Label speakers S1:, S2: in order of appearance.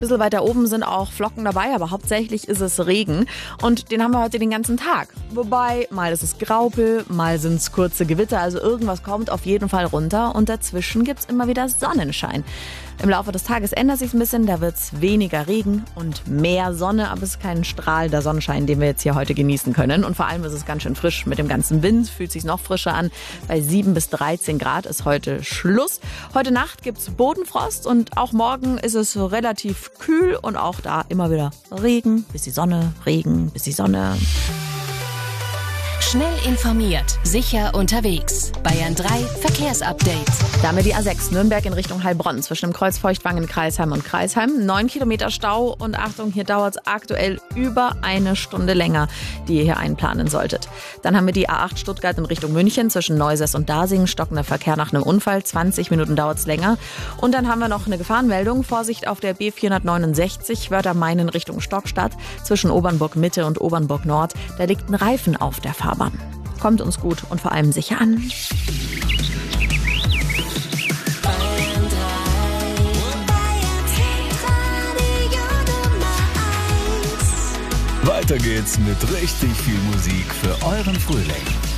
S1: Bisschen weiter oben sind auch Flocken dabei, aber hauptsächlich ist es Regen und den haben wir heute den ganzen Tag. Wobei, mal ist es Graupel, mal sind es kurze Gewitter, also irgendwas kommt auf jeden Fall runter und dazwischen gibt's immer wieder Sonnenschein. Im Laufe des Tages ändert sich's ein bisschen, da wird's weniger Regen und mehr Sonne, aber es ist kein strahlender Sonnenschein, den wir jetzt hier heute genießen können. Und vor allem ist es ganz schön frisch mit dem ganzen Wind, fühlt sich noch frischer an. Bei 7 bis 13 Grad ist heute Schluss. Heute Nacht gibt's Bodenfrost und auch morgen ist es relativ kühl und auch da immer wieder Regen, bis die Sonne, Regen, bis die Sonne.
S2: Schnell informiert, sicher unterwegs. Bayern 3 Verkehrsupdate.
S1: Damit die A6 Nürnberg in Richtung Heilbronn zwischen dem Kreuz Feuchtwangen, Kreisheim und Kreisheim. 9 Kilometer Stau und Achtung, hier dauert es aktuell über eine Stunde länger, die ihr hier einplanen solltet. Dann haben wir die A8 Stuttgart in Richtung München zwischen Neusäß und Dasing. Stockender Verkehr nach einem Unfall, 20 Minuten dauert es länger. Und dann haben wir noch eine Gefahrenmeldung. Vorsicht auf der B469 Wörther-Main in Richtung Stockstadt zwischen Obernburg Mitte und Obernburg Nord. Da liegt ein Reifen auf der Fahrbahn. Kommt uns gut und vor allem sicher an.
S3: Weiter geht's mit richtig viel Musik für euren Frühling.